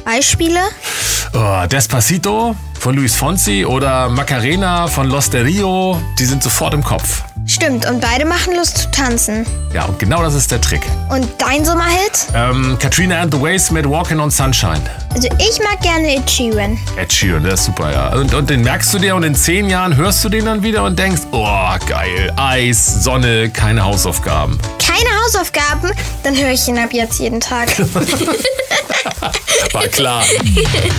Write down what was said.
Beispiele? Oh, Despacito von Luis Fonsi oder Macarena von Los de Rio, die sind sofort im Kopf. Stimmt, und beide machen Lust zu tanzen. Ja, und genau das ist der Trick. Und dein Sommerhit? Katrina and the Waves mit Walking on Sunshine. Also ich mag gerne Ed Sheeran. Ed Sheeran, der ist super, ja. Und den merkst du dir und in 10 Jahren hörst du den dann wieder und denkst, oh, geil, Eis, Sonne, keine Hausaufgaben. Keine Hausaufgaben? Dann höre ich ihn ab jetzt jeden Tag. War klar.